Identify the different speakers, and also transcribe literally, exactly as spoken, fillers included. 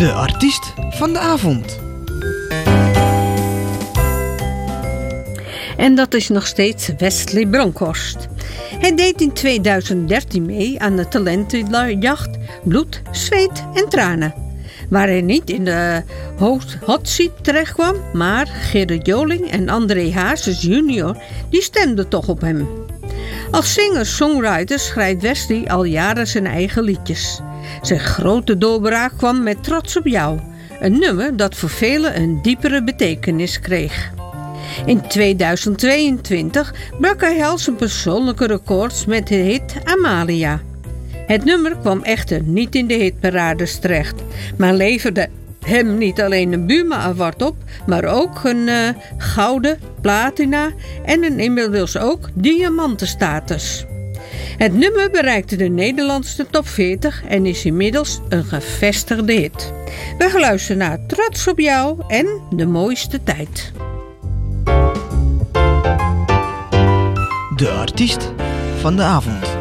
Speaker 1: De artiest van de avond.
Speaker 2: En dat is nog steeds Wesley Bronkhorst. Hij deed in tweeduizend dertien mee aan de talentenjacht Bloed, Zweet en Tranen. Waar hij niet in de hot seat terecht kwam, maar Gerrit Joling en André Hazes junior die stemden toch op hem. Als singer-songwriter schrijft Wesley al jaren zijn eigen liedjes. Zijn grote doorbraak kwam met Trots op jou, een nummer dat voor velen een diepere betekenis kreeg. In tweeduizend tweeëntwintig brak hij al zijn persoonlijke records met de hit Amalia. Het nummer kwam echter niet in de hitparades terecht, maar leverde hem niet alleen een Buma Award op, maar ook een uh, gouden, platina en een inmiddels ook diamantenstatus. Het nummer bereikte de Nederlandse top veertig en is inmiddels een gevestigde hit. We gaan luisteren naar Trots op jou en De mooiste tijd.
Speaker 1: De artiest van de avond.